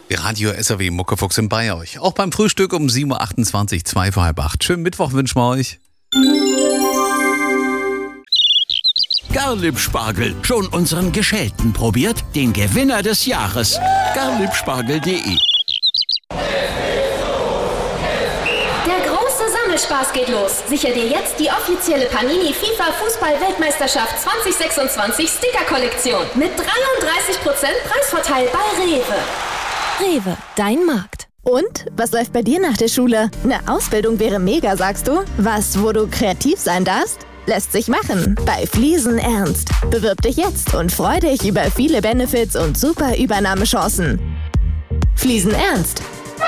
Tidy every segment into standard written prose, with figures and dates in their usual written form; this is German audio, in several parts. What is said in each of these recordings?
Die Radio SAW Muckefuchs sind bei euch. Auch beim Frühstück um 7.28 Uhr, 2 vor halb 8. Schönen Mittwoch wünschen wir euch. Garlib-Spargel. Schon unseren Geschälten probiert? Den Gewinner des Jahres. Garlibspargel.de. Der große Sammelspaß geht los. Sicher dir jetzt die offizielle Panini FIFA Fußball-Weltmeisterschaft 2026 Sticker-Kollektion. Mit 33% Preisvorteil bei Rewe. Rewe, dein Markt. Und? Was läuft bei dir nach der Schule? Eine Ausbildung wäre mega, sagst du? Was, wo du kreativ sein darfst? Lässt sich machen. Bei Fliesen Ernst. Bewirb dich jetzt und freu dich über viele Benefits und super Übernahmechancen. Fliesen Ernst.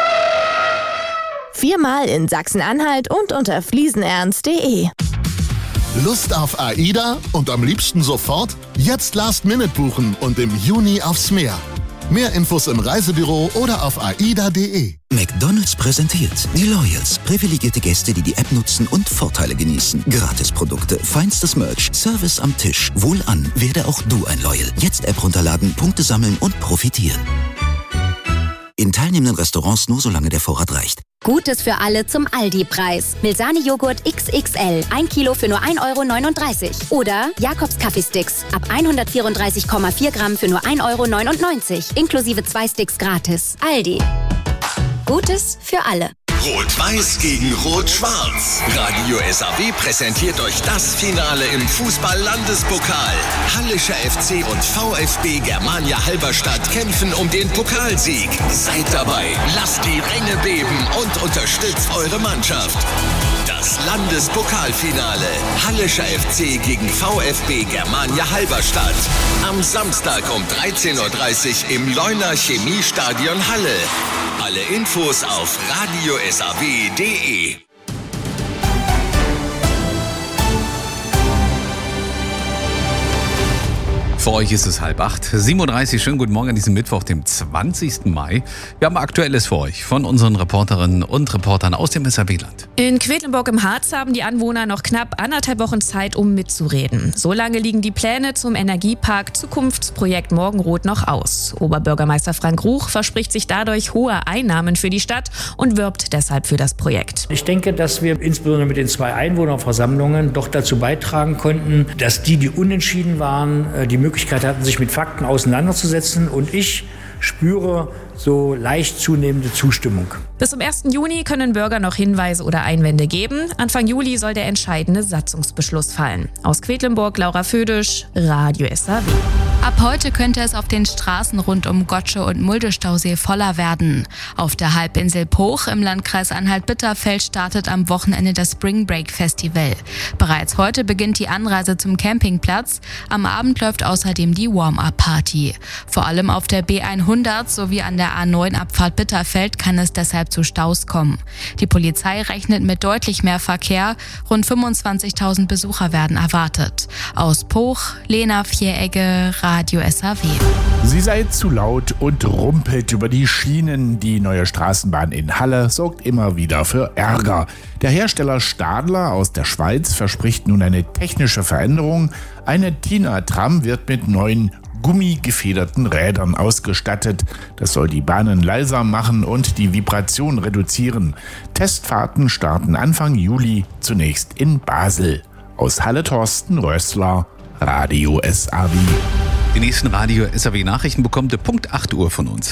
4-mal in Sachsen-Anhalt und unter fliesenernst.de. Lust auf AIDA und am liebsten sofort? Jetzt Last-Minute buchen und im Juni aufs Meer. Mehr Infos im Reisebüro oder auf aida.de. McDonald's präsentiert die Loyals. Privilegierte Gäste, die die App nutzen und Vorteile genießen. Gratisprodukte, feinstes Merch, Service am Tisch. Wohlan, werde auch du ein Loyal. Jetzt App runterladen, Punkte sammeln und profitieren. In teilnehmenden Restaurants nur solange der Vorrat reicht. Gutes für alle zum Aldi-Preis. Milsani-Joghurt XXL. 1 Kilo für nur 1,39 €. Oder Jakobs Kaffeesticks. Ab 134,4 Gramm für nur 1,99 €. Inklusive 2 Sticks gratis. Aldi. Gutes für alle. Rot-Weiß gegen Rot-Schwarz. Radio SAW präsentiert euch das Finale im Fußball-Landespokal. Hallischer FC und VfB Germania Halberstadt kämpfen um den Pokalsieg. Seid dabei, lasst die Ränge beben und unterstützt eure Mannschaft. Das Landespokalfinale. Hallischer FC gegen VfB Germania Halberstadt. Am Samstag um 13.30 Uhr im Leuner Chemiestadion Halle. Alle Infos auf radiosaw.de. Für euch ist es 7:30. 7:30 schönen guten Morgen an diesem Mittwoch, dem 20. Mai. Wir haben Aktuelles für euch von unseren Reporterinnen und Reportern aus dem SAW-Land. In Quedlinburg im Harz haben die Anwohner noch knapp 1,5 Wochen Zeit, um mitzureden. So lange liegen die Pläne zum Energiepark Zukunftsprojekt Morgenrot noch aus. Oberbürgermeister Frank Ruch verspricht sich dadurch hohe Einnahmen für die Stadt und wirbt deshalb für das Projekt. Ich denke, dass wir insbesondere mit den 2 Einwohnerversammlungen doch dazu beitragen konnten, dass die unentschieden waren, die Möglichkeit hatten, sich mit Fakten auseinanderzusetzen. Und ich spüre so leicht zunehmende Zustimmung. Bis zum 1. Juni können Bürger noch Hinweise oder Einwände geben. Anfang Juli soll der entscheidende Satzungsbeschluss fallen. Aus Quedlinburg, Laura Födisch, Radio SAW. Ab heute könnte es auf den Straßen rund um Gottsche und Mulde-Stausee voller werden. Auf der Halbinsel Poch im Landkreis Anhalt-Bitterfeld startet am Wochenende das Spring Break Festival. Bereits heute beginnt die Anreise zum Campingplatz. Am Abend läuft außerdem die Warm-Up-Party. Vor allem auf der B100 sowie an der A9-Abfahrt Bitterfeld kann es deshalb zu Staus kommen. Die Polizei rechnet mit deutlich mehr Verkehr. Rund 25.000 Besucher werden erwartet. Aus Poch, Lena Vieregge, Radio SAW. Sie sei zu laut und rumpelt über die Schienen. Die neue Straßenbahn in Halle sorgt immer wieder für Ärger. Der Hersteller Stadler aus der Schweiz verspricht nun eine technische Veränderung. Eine Tina-Tram wird mit neuen gummigefederten Rädern ausgestattet. Das soll die Bahnen leiser machen und die Vibration reduzieren. Testfahrten starten Anfang Juli, zunächst in Basel. Aus Halle Thorsten Rössler, Radio SAW. Die nächsten Radio SAW-Nachrichten bekommt ihr Punkt 8 Uhr von uns.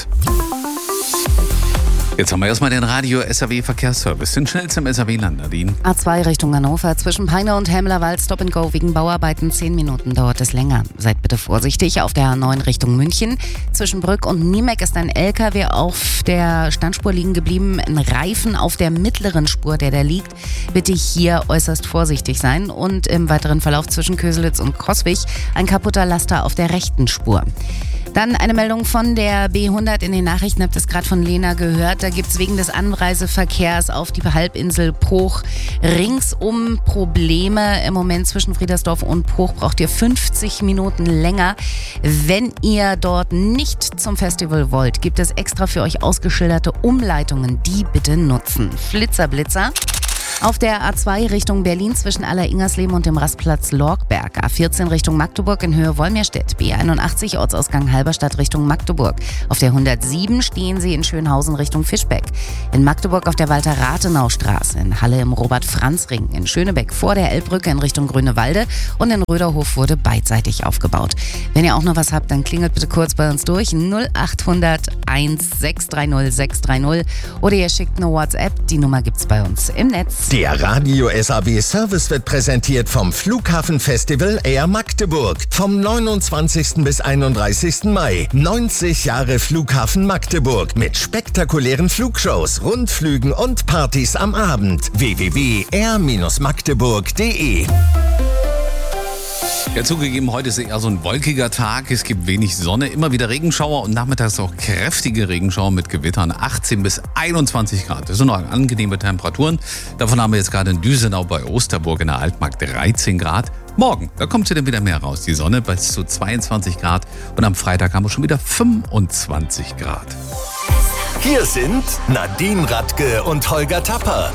Jetzt haben wir erstmal den Radio SAW-Verkehrsservice. Den schnellsten im SAW-Land, Nadine. A2 Richtung Hannover. Zwischen Peine und Hemlerwald Stop and Go wegen Bauarbeiten. 10 Minuten dauert es länger. Seid bitte vorsichtig auf der A9 Richtung München. Zwischen Brück und Niemek ist ein LKW auf der Standspur liegen geblieben. Ein Reifen auf der mittleren Spur, der da liegt. Bitte hier äußerst vorsichtig sein. Und im weiteren Verlauf zwischen Köselitz und Coswig ein kaputter Laster auf der rechten Spur. Dann eine Meldung von der B100 in den Nachrichten, habt ihr es gerade von Lena gehört. Da gibt es wegen des Anreiseverkehrs auf die Halbinsel Poch ringsum Probleme. Im Moment zwischen Friedersdorf und Poch braucht ihr 50 Minuten länger. Wenn ihr dort nicht zum Festival wollt, gibt es extra für euch ausgeschilderte Umleitungen. Die bitte nutzen. Flitzer, Blitzer. Auf der A2 Richtung Berlin zwischen Aller-Ingersleben und dem Rastplatz Lorgberg. A14 Richtung Magdeburg in Höhe Wolmirstedt. B81 Ortsausgang Halberstadt Richtung Magdeburg. Auf der 107 stehen Sie in Schönhausen Richtung Fischbeck. In Magdeburg auf der Walter-Rathenau-Straße. In Halle im Robert-Franz-Ring. In Schönebeck vor der Elbbrücke in Richtung Grünewalde. Und in Röderhof wurde beidseitig aufgebaut. Wenn ihr auch noch was habt, dann klingelt bitte kurz bei uns durch. 0800 1630 630 oder ihr schickt eine WhatsApp. Die Nummer gibt's bei uns im Netz. Der Radio SAW Service wird präsentiert vom Flughafenfestival Air Magdeburg. Vom 29. bis 31. Mai. 90 Jahre Flughafen Magdeburg mit spektakulären Flugshows, Rundflügen und Partys am Abend. www.air-magdeburg.de. Ja, zugegeben, heute ist eher so ein wolkiger Tag. Es gibt wenig Sonne, immer wieder Regenschauer und nachmittags auch kräftige Regenschauer mit Gewittern. 18 bis 21 Grad. Das sind noch angenehme Temperaturen. Davon haben wir jetzt gerade in Düsenau bei Osterburg in der Altmark 13 Grad. Morgen, da kommt sie dann wieder mehr raus, die Sonne, bis zu 22 Grad. Und am Freitag haben wir schon wieder 25 Grad. Hier sind Nadine Radke und Holger Tapper.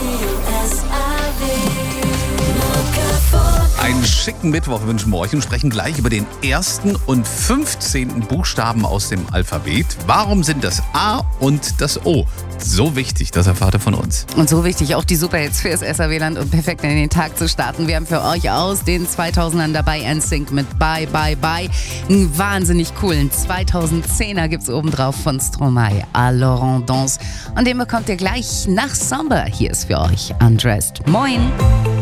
Einen schicken Mittwoch wünschen wir euch und sprechen gleich über den ersten und 15. Buchstaben aus dem Alphabet. Warum sind das A und das O so wichtig? Das erfahrt ihr von uns. Und so wichtig auch die Superhits fürs SAW-Land, um perfekt in den Tag zu starten. Wir haben für euch aus den 2000ern dabei NSYNC mit Bye Bye Bye. Einen wahnsinnig coolen 2010er gibt's obendrauf von Stromae, Alors on danse. Und den bekommt ihr gleich nach Samba. Hier ist für euch Undressed. Moin!